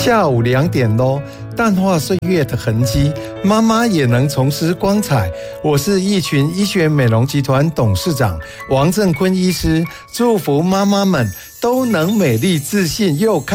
下午2点咯，淡化岁月的痕迹，妈妈也能重拾光彩。我是益群医学美容集团董事长王正坤医师，祝福妈妈们都能美丽自信又